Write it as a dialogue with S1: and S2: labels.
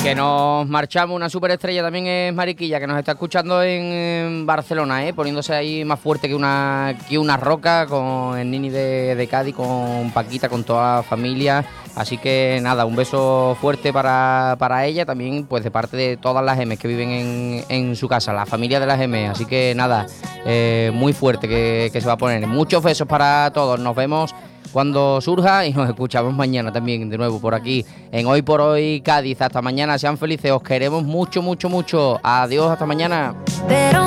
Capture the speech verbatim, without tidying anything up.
S1: Que nos marchamos, una superestrella también es Mariquilla, que nos está escuchando en, en Barcelona, ¿eh? Poniéndose ahí más fuerte que una, que una roca, con el Nini de, de Cádiz, con Paquita, con toda la familia. Así que nada, un beso fuerte para, para ella, también pues de parte de todas las Gemes que viven en, en su casa, la familia de las Gemes. Así que nada, eh, muy fuerte que, que se va a poner. Muchos besos para todos, nos vemos cuando surja y nos escuchamos mañana también de nuevo por aquí en Hoy por Hoy Cádiz. Hasta mañana, sean felices, os queremos mucho, mucho, mucho. Adiós, hasta mañana. Pero